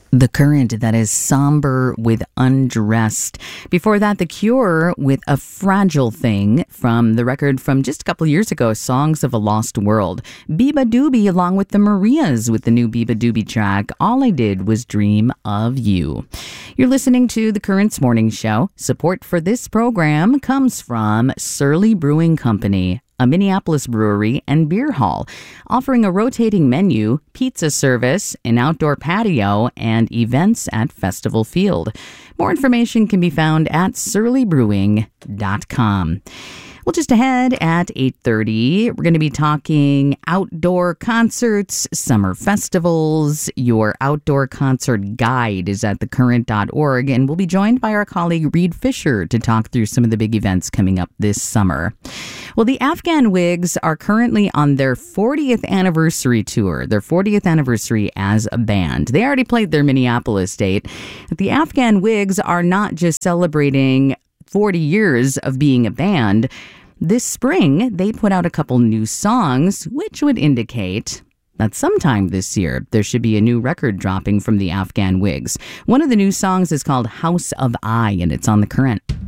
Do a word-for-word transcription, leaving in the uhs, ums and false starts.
The Current, that is Somber with Undressed. Before that, The Cure with A Fragile Thing from the record from just a couple years ago, Songs of a Lost World. Beabadoobee along with the Marias with the new Beabadoobee track, All I Did Was Dream of You. You're listening to The Current's Morning Show. Support for this program comes from Surly Brewing Company, a Minneapolis brewery and beer hall, offering a rotating menu, pizza service, an outdoor patio, and events at Festival Field. More information can be found at surly brewing dot com. Well, just ahead at eight thirty, we're going to be talking outdoor concerts, summer festivals. Your outdoor concert guide is at the current dot org, and we'll be joined by our colleague Reed Fisher to talk through some of the big events coming up this summer. Well, the Afghan Wigs are currently on their fortieth anniversary tour, their fortieth anniversary as a band. They already played their Minneapolis date. But the Afghan Wigs are not just celebrating forty years of being a band. This spring, they put out a couple new songs, which would indicate that sometime this year, there should be a new record dropping from the Afghan Wigs. One of the new songs is called House of I, and it's on The Current.